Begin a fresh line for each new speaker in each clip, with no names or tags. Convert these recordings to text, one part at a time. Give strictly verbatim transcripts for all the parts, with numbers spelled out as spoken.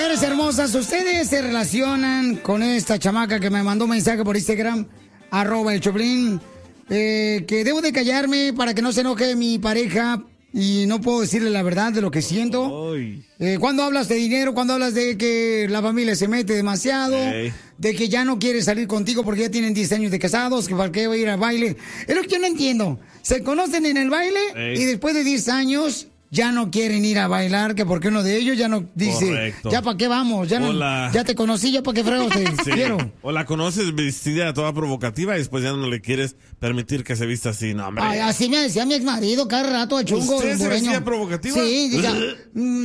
Mujeres hermosas, ¿ustedes se relacionan con esta chamaca que me mandó un mensaje por Instagram, arroba el Choplin, eh, que debo de callarme para que no se enoje mi pareja y no puedo decirle la verdad de lo que siento? Eh, cuando hablas de dinero, cuando hablas de que la familia se mete demasiado, hey. de que ya no quiere salir contigo porque ya tienen diez años de casados, que para qué va a ir al baile. Es lo que yo no entiendo. Se conocen en el baile hey. y después de diez años... ya no quieren ir a bailar, que porque uno de ellos ya no dice, correcto. ya para qué vamos, ya no, la... ya te conocí, ya para qué fregos te sí. quiero.
O la conoces vestida toda provocativa y después ya no le quieres permitir que se vista así, no, hombre.
Ay, así me decía mi exmarido cada rato, el chungo.
¿Usted se vestía provocativa?
Sí, dice, mm,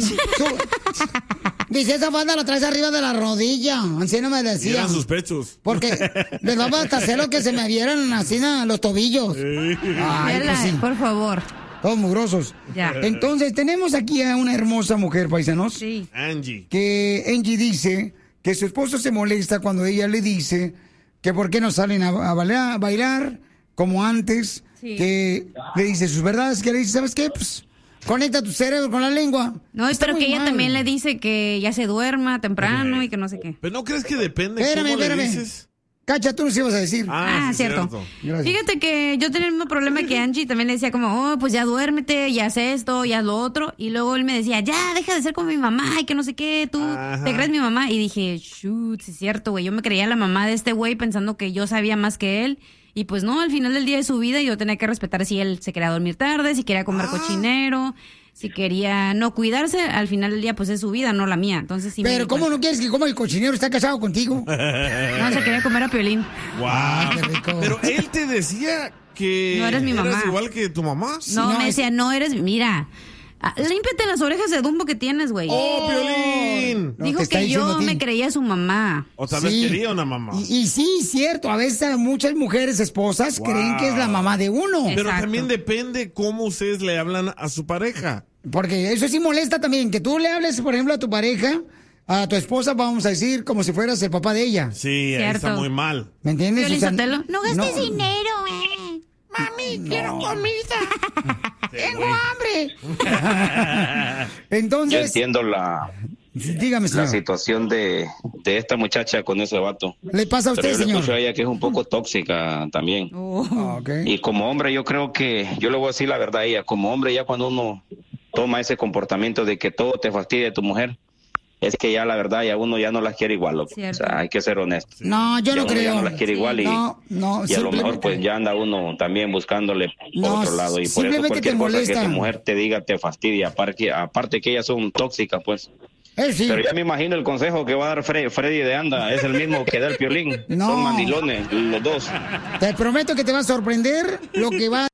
dice, esa banda la traes arriba de la rodilla, así no me decía.
Y eran sus pechos.
Porque les daba hasta celo que se me vieran así en los tobillos.
Sí. Ay, pues sí. Por favor.
Todos mugrosos.
Ya.
Entonces, tenemos aquí a una hermosa mujer, paisanos.
Sí.
Angie.
Que Angie dice que su esposo se molesta cuando ella le dice que por qué no salen a, a, bailar, a bailar como antes. Sí. Que le dice sus verdades, que le dice, ¿sabes qué? Pues conecta tu cerebro con la lengua.
No, espero que ella mal. también le dice que ya se duerma temprano y que no sé qué.
Pero no crees que depende
espérame,
cómo
espérame.
le dices.
Cacha, tú nos ibas a decir.
Ah, ah sí, cierto. cierto. Fíjate que yo tenía el mismo problema que Angie. También le decía como, oh, pues ya duérmete, ya haz esto, ya haz lo otro. Y luego él me decía, ya, deja de ser como mi mamá y que no sé qué, tú Ajá. te crees mi mamá. Y dije, shoot, sí es cierto, güey. Yo me creía la mamá de este güey pensando que yo sabía más que él. Y pues no, al final del día de su vida yo tenía que respetar si él se quería dormir tarde, si quería comer ah. cochinero, si quería no cuidarse, al final del día pues es su vida, no la mía. Entonces sí.
Pero ¿cómo no quieres que coma el cochinero? ¿Está casado contigo?
No, se quería comer a Piolín.
Wow. Ah, qué rico. Pero él te decía que
no eres mi mamá.
¿Eras igual que tu mamá?
No,
sí, no
me
es...
decía, no eres, mira, límpiate las orejas de Dumbo que tienes, güey.
¡Oh, Piolín!
No, dijo que yo me creía su mamá.
O tal vez sí. quería una mamá.
Y, y sí, cierto, a veces muchas mujeres esposas wow. creen que es la mamá de uno.
Pero
Exacto.
también depende cómo ustedes le hablan a su pareja.
Porque eso sí molesta también, que tú le hables, por ejemplo, a tu pareja, a tu esposa, vamos a decir, como si fueras el papá de ella.
Sí, ahí está muy mal.
¿Me entiendes?
O sea, no
gastes no. dinero, eh. Mami, no. quiero comida. Sí, Tengo
wey. hambre. Entonces...
Yo entiendo la...
Dígame, señor.
La situación de, de esta muchacha con ese vato.
¿Le pasa a usted,
Pero yo
señor?
le escucho a ella que es un poco tóxica también.
Oh. Okay.
Y como hombre yo creo que, yo le voy a decir la verdad a ella, como hombre ya cuando uno toma ese comportamiento de que todo te fastidia de tu mujer, es que ya la verdad ya uno ya no las quiere igual, loco. O sea, hay que ser honesto.
No, yo
ya
no creo.
Ya no las quiere
sí,
igual y,
no, no,
y a lo mejor pues ya anda uno también buscándole por
no,
otro lado. Y por eso cualquier cosa que tu mujer te diga te fastidia. Aparte, aparte que ellas son tóxicas, pues.
Eh, sí.
Pero ya me imagino el consejo que va a dar Fre- Freddy de Anda. Es el mismo que da el Piolín.
No.
Son mandilones, los dos.
Te prometo que te va a sorprender lo que va.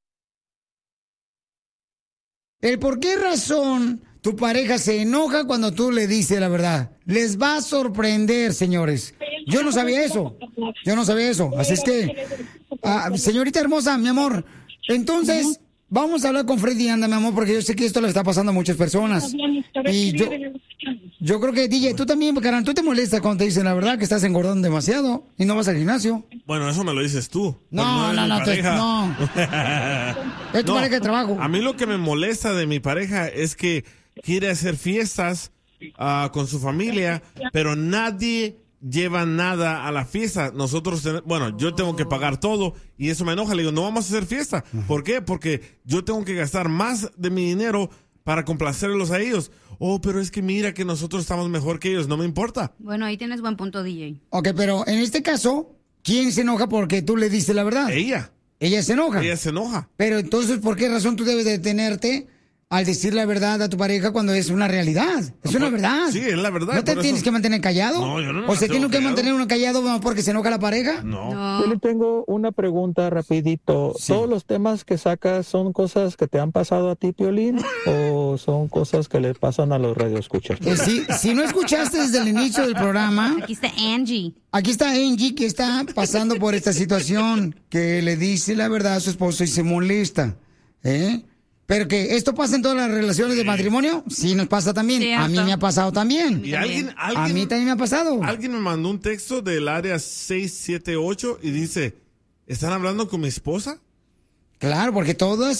El por qué razón tu pareja se enoja cuando tú le dices la verdad. Les va a sorprender, señores. Yo no sabía eso. Yo no sabía eso. Así es que, ah, señorita hermosa, mi amor, entonces... Vamos a hablar con Freddy Anda, mi amor, porque yo sé que esto le está pasando a muchas personas. Y yo, yo creo que, D J, tú también, carnal, tú te molestas cuando te dicen la verdad que estás engordando demasiado y no vas al gimnasio.
Bueno, eso me lo dices tú.
No, no, no, te, no. Es tu
no,
pareja de trabajo.
A mí lo que me molesta de mi pareja es que quiere hacer fiestas uh, con su familia, pero nadie lleva nada a la fiesta. Nosotros, ten- bueno, yo tengo que pagar todo y eso me enoja. Le digo, no vamos a hacer fiesta. ¿Por qué? Porque yo tengo que gastar más de mi dinero para complacerlos a ellos. Oh, pero es que mira que nosotros estamos mejor que ellos. No me importa.
Bueno, ahí tienes buen punto, D J.
Ok, pero en este caso, ¿quién se enoja porque tú le diste la verdad?
Ella.
Ella se enoja.
Ella se enoja.
Pero entonces, ¿por qué razón tú debes detenerte al decir la verdad a tu pareja cuando es una realidad? Es una verdad.
Sí, es la verdad.
¿No te
por
tienes
eso-
que mantener callado?
No, yo no me
¿O se
mantengo
tiene que
callado.
mantener uno callado porque se enoja la pareja?
No.
No.
Yo le tengo una pregunta rapidito.
Sí.
¿Todos los temas que sacas son cosas que te han pasado a ti, Piolín, o son cosas que le pasan a los radioescuchas?
Eh, si, si no escuchaste desde el inicio del programa,
Aquí está Angie.
aquí está Angie que está pasando por esta situación, que le dice la verdad a su esposo y se molesta. ¿Eh? Pero que esto pasa en todas las relaciones de matrimonio, sí nos pasa también.
Cierto.
A mí me ha pasado también.
Y alguien,
A
alguien,
mí también me ha pasado.
alguien me mandó un texto del área seis siete ocho y dice, ¿están hablando con mi esposa?
Claro, porque todas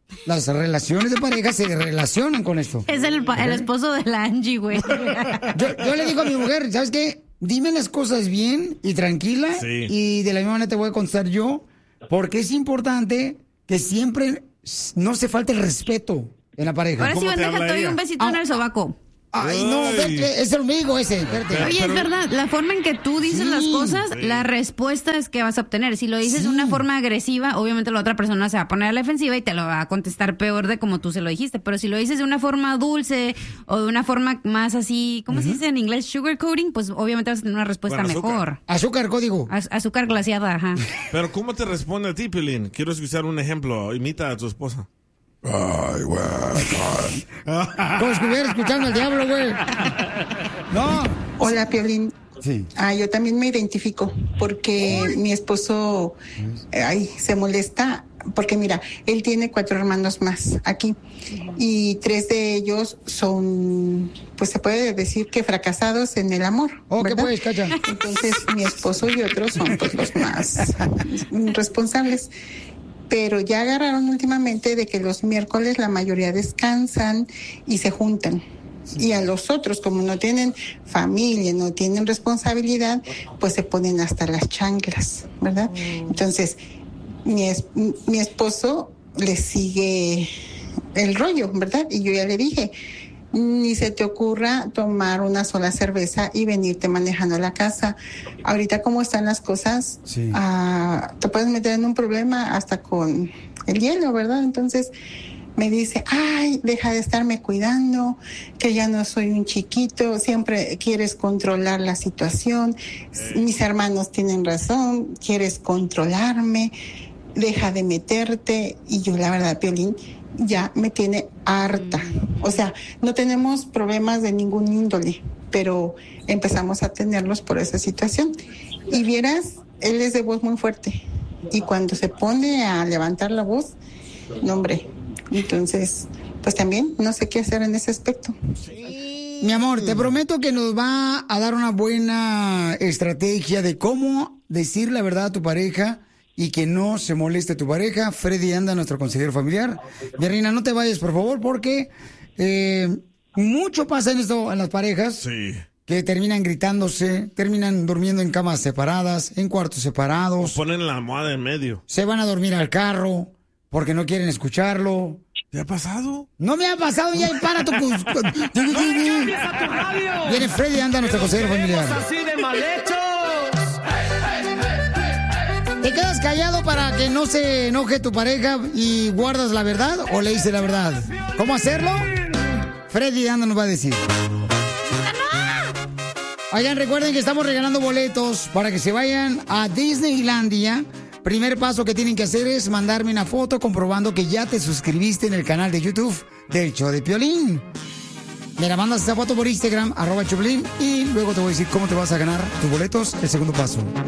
Las relaciones de pareja se relacionan con esto.
Es el, pa- el esposo de la Angie, güey.
Yo, yo le digo a mi mujer, ¿sabes qué? Dime las cosas bien y tranquila.
Sí.
Y de la misma manera te voy a contestar yo. Porque es importante que siempre no se falte el respeto en la pareja.
Ahora sí,
¿Cómo te
bandeja,
habla
te doy
ella?
un besito
Ah.
en el sobaco.
Ay, no,
Ay.
vete, es el amigo ese, espérate.
Oye, es verdad, la forma en que tú dices
Sí.
las cosas, la respuesta es que vas a obtener. Si lo dices de
Sí.
una forma agresiva, obviamente la otra persona se va a poner a la defensiva y te lo va a contestar peor de como tú se lo dijiste. Pero si lo dices de una forma dulce o de una forma más así, ¿cómo se dice en inglés? Sugarcoating, pues obviamente vas a tener una respuesta
Con azúcar.
mejor.
Azúcar, código.
Az- azúcar glaciada, ajá.
Pero ¿cómo te responde a ti, Piolín? Quiero escuchar un ejemplo. Imita a tu esposa.
Ay, güey. Como si estuviera escuchando al diablo, güey. No.
Hola, Piolín.
Sí.
Ah, yo también me identifico porque mi esposo eh, ay, se molesta porque mira, él tiene cuatro hermanos más aquí y tres de ellos son, pues se puede decir que fracasados en el amor.
Oh, ¿qué
¿verdad?
puedes, Cacha?
Entonces mi esposo y otros son pues los más responsables. Pero ya agarraron últimamente de que los miércoles la mayoría descansan y se juntan. Y a los otros, como no tienen familia, no tienen responsabilidad, pues se ponen hasta las chanclas, ¿verdad? Entonces, mi, es, mi esposo le sigue el rollo, ¿verdad? Y yo ya le dije, ni se te ocurra tomar una sola cerveza y venirte manejando a la casa. Ahorita como están las cosas,
Sí.
ah, te puedes meter en un problema hasta con el hielo, ¿verdad? Entonces me dice, ay, deja de estarme cuidando, que ya no soy un chiquito, siempre quieres controlar la situación, mis hermanos tienen razón, quieres controlarme, deja de meterte. Y yo la verdad, Piolín, ya me tiene harta. O sea, no tenemos problemas de ningún índole, pero empezamos a tenerlos por esa situación. Y vieras, él es de voz muy fuerte. Y cuando se pone a levantar la voz, no, hombre. Entonces, pues también no sé qué hacer en ese aspecto.
Mi amor, te prometo que nos va a dar una buena estrategia de cómo decir la verdad a tu pareja y que no se moleste tu pareja. Freddy Anda, nuestro consejero familiar. Mi reina, no te vayas, por favor, porque eh, mucho pasa en esto en las parejas.
Sí.
Que terminan gritándose, terminan durmiendo en camas separadas, en cuartos separados.
Ponen la almohada en medio.
Se van a dormir al carro porque no quieren escucharlo.
¿Te ha pasado?
No me ha pasado ya, para tu... Viene Freddy Anda, nuestro consejero familiar.
Así de mal hechos.
¿Te quedas callado para que no se enoje tu pareja y guardas la verdad o le dices la verdad? ¿Cómo hacerlo? Freddy Anda nos va a decir. Oigan, recuerden que estamos regalando boletos para que se vayan a Disneylandia. Primer paso que tienen que hacer es mandarme una foto comprobando que ya te suscribiste en el canal de YouTube del Show de Piolín. Me la mandas esa foto por Instagram, arroba Choplin, y luego te voy a decir cómo te vas a ganar tus boletos, el segundo paso.